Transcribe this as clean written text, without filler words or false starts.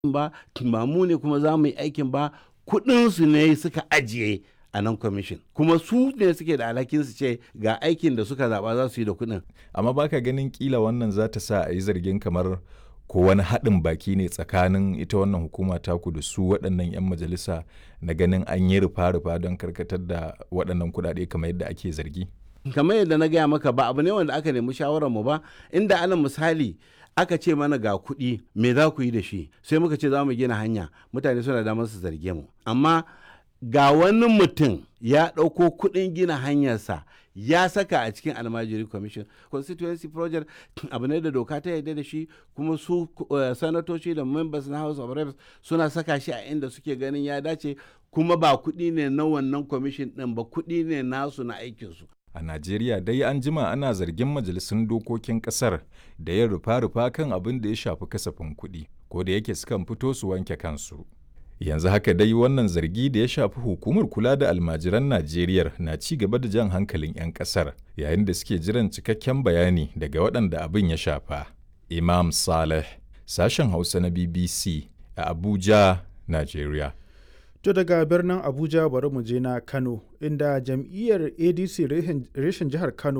ba mu ne kuma za mu yi aikin ba, kuɗinsu ne suka ajiye a nan kwamishin, kuma su ne suke da alhakin su ce ga aikin da suka zaɓa za su yi da kuɗin. Amma baka ganin kila wannan za ta sa a yi zargin kamar ko wani haɗin baki ne tsakanin ita wannan hukuma taku da su waɗannan 'yan majalisa na ganin an yi rufa-rufa don karkatar da waɗannan kuɗaɗe kamar yadda ake zargi? Kamar yadda na gaya maka, ba abu ne wanda aka nemi shawararmu ba. Inda alal misali aka ce mana ga kuɗi me za ku yi da shi, sai muka ce za mu gina hanya, mutane suna damar su zarge mu. Amma ga wani mutum ya ɗauko kuɗin gina hanyarsa ya saka a cikin almajiri commission constituency project, abu ne da doka ta yarda da shi, kuma su sanatoci da members na house of reps suna saka shi a inda suke ganin ya dace, kuma ba kuɗi ne na wannan commission ɗin ba, kuɗi ne nasu na aikinsu. A Najeriya dai an jima ana zargin majalisun dokokin ƙasar da yin rufa-rufa kan abin da ya shafi kasafin kuɗi, ko da yake sukan fito su wanke kansu. Yanzu haka dai wannan zargi da ya shafi hukumar kula da almajiran Najeriya na ci gaba da jan hankalin 'yan ƙasar, yayin da suke jiran cikakken bayani daga waɗanda abin ya shafa. Imam Saleh, sashen Hausa na BBC a Abuja, Najeriya. To daga birnin Abuja bari mu je na Kano, inda jam'iyyar ADC reshen jihar Kano